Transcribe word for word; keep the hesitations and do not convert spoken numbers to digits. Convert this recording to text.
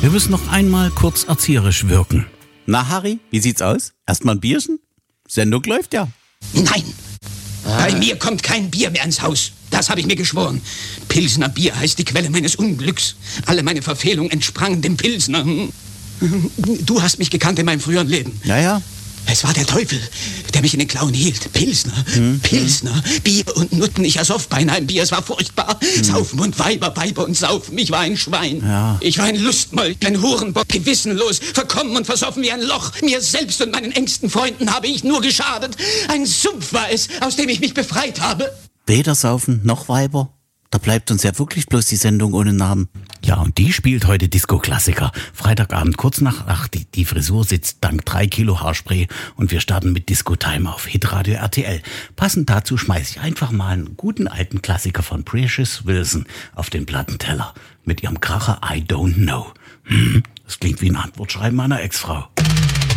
Wir müssen noch einmal kurz erzieherisch wirken. Na, Harry, wie sieht's aus? Erstmal ein Bierchen? Sendung läuft ja. Nein, bei mir kommt kein Bier mehr ins Haus. Das habe ich mir geschworen. Pilsner Bier heißt die Quelle meines Unglücks. Alle meine Verfehlungen entsprangen dem Pilsner. Du hast mich gekannt in meinem früheren Leben. Ja, ja. Es war der Teufel, der mich in den Klauen hielt. Pilsner, hm, Pilsner, hm. Bier und Nutten. Ich ersoff beinahe ein Bier, es war furchtbar. Hm. Saufen und Weiber, Weiber und Saufen. Ich war ein Schwein. Ja. Ich war ein Lustmoll, ein Hurenbock, gewissenlos, verkommen und versoffen wie ein Loch. Mir selbst und meinen engsten Freunden habe ich nur geschadet. Ein Sumpf war es, aus dem ich mich befreit habe. Weder Saufen noch Weiber. Da bleibt uns ja wirklich bloß die Sendung ohne Namen. Ja, und die spielt heute Disco-Klassiker. Freitagabend kurz nach acht. Die, die Frisur sitzt dank drei Kilo Haarspray und wir starten mit Disco-Time auf Hitradio R T L. Passend dazu schmeiße ich einfach mal einen guten alten Klassiker von Precious Wilson auf den Plattenteller. Mit ihrem Kracher I Don't Know. Hm, das klingt wie ein Antwortschreiben meiner Ex-Frau.